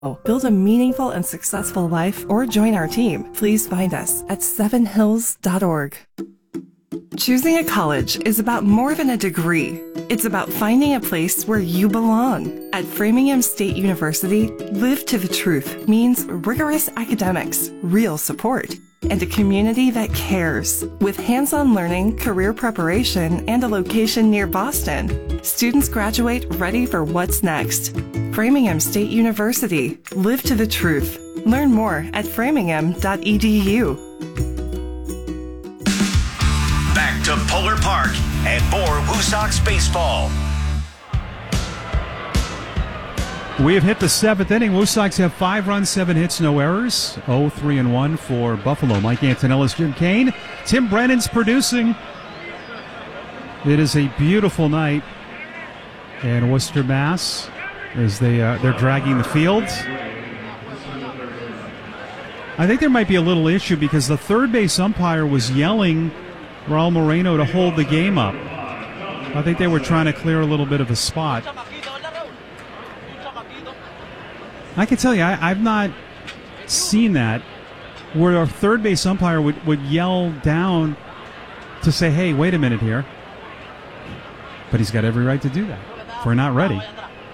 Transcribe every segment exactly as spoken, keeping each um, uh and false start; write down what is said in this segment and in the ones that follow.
Build a meaningful and successful life or join our team. Please find us at seven hills dot org. Choosing a college is about more than a degree. It's about finding a place where you belong. At Framingham State University, Live to the Truth means rigorous academics, real support, and a community that cares. With hands-on learning, career preparation, and a location near Boston, students graduate ready for what's next. Framingham State University. Live to the Truth. Learn more at framingham dot e d u. Back to Polar Park and more Woo Sox baseball. We have hit the seventh inning. Woo Sox have five runs, seven hits, no errors. oh, three and one for Buffalo. Mike Antonellis, Jim Kane. Tim Brennan's producing. It is a beautiful night in Worcester, Mass, as they, uh, they're dragging the field. I think there might be a little issue because the third base umpire was yelling Raul Moreno to hold the game up. I think they were trying to clear a little bit of a spot. I can tell you, I, I've not seen that where our third base umpire would, would yell down to say, hey, wait a minute here. But he's got every right to do that if we're not ready.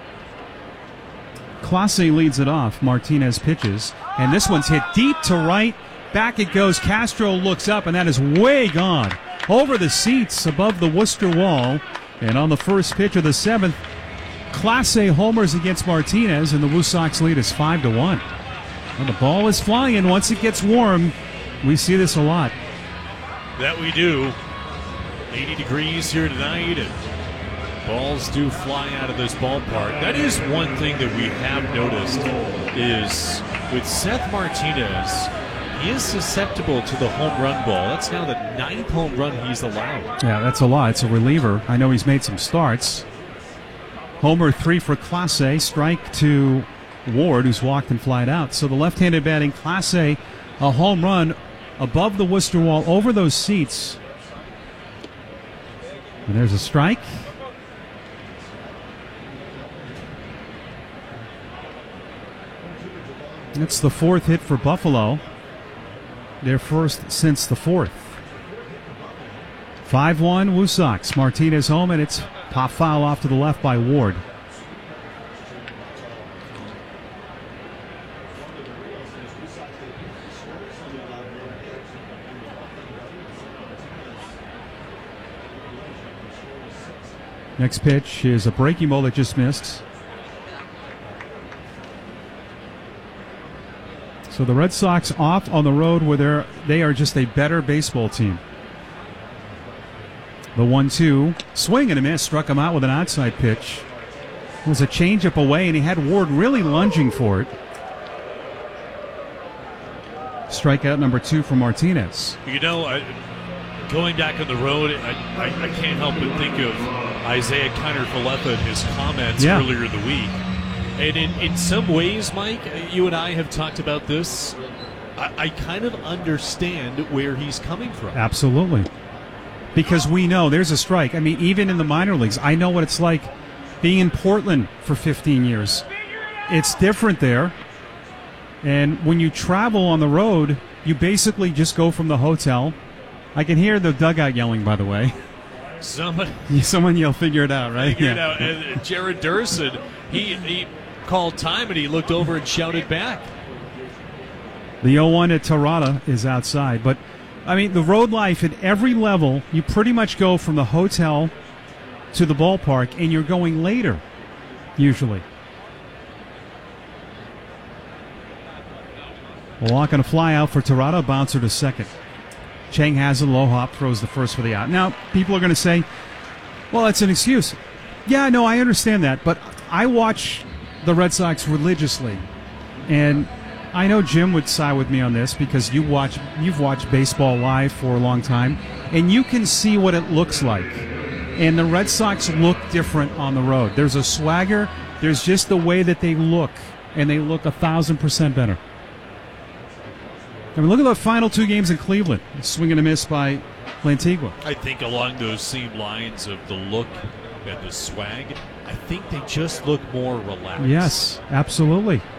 Clase leads it off. Martinez pitches. And this one's hit deep to right. Back it goes. Castro looks up, and that is way gone. Over the seats above the Worcester wall. And on the first pitch of the seventh, Clase homers against Martinez, and the Woo Sox lead is five to one. And the ball is flying, and once it gets warm, we see this a lot. That we do. eighty degrees here tonight, and balls do fly out of this ballpark. That is one thing that we have noticed is with Seth Martinez, he is susceptible to the home run ball. That's now the ninth home run he's allowed. Yeah, that's a lot. It's a reliever. I know he's made some starts. Homer three for Clase, strike to Ward, who's walked and flied out. So the left-handed batting Clase, a home run above the Worcester wall, over those seats. And there's a strike. It's the fourth hit for Buffalo. Their first since the fourth. five one Woo Sox. Martinez home, and it's pop foul off to the left by Ward. Next pitch is a breaking ball that just missed. So the Red Sox off on the road where they're, they are just a better baseball team. The one two. Swing and a miss. Struck him out with an outside pitch. It was a changeup away, and he had Ward really lunging for it. Strikeout number two for Martinez. You know, I, going back on the road, I, I, I can't help but think of Isaiah Kiner-Falefa and his comments yeah. earlier in the week. And in, in some ways, Mike, you and I have talked about this. I, I kind of understand where he's coming from. Absolutely. Because we know there's a strike. I mean, even in the minor leagues, I know what it's like being in Portland for fifteen years. It's different there. And when you travel on the road, you basically just go from the hotel. I can hear the dugout yelling, by the way. Someone, Someone yell, figure it out, right? Figure yeah. it out. And Jared Durson, he, he called time, and he looked over and shouted back. The oh one at Tarada is outside. But, I mean, the road life at every level, you pretty much go from the hotel to the ballpark, and you're going later, usually. Walk on a fly out for Tarada, bouncer to second. Chang has it, low hop, throws the first for the out. Now, people are going to say, well, that's an excuse. Yeah, no, I understand that, but I watch the Red Sox religiously, and I know Jim would side with me on this because you watch, you've watched baseball live for a long time, and you can see what it looks like. And the Red Sox look different on the road. There's a swagger. There's just the way that they look, and they look a thousand percent better. I mean, look at the final two games in Cleveland. Swing and a miss by Lantigua. I think along those same lines of the look and the swag, I think they just look more relaxed. Yes, absolutely.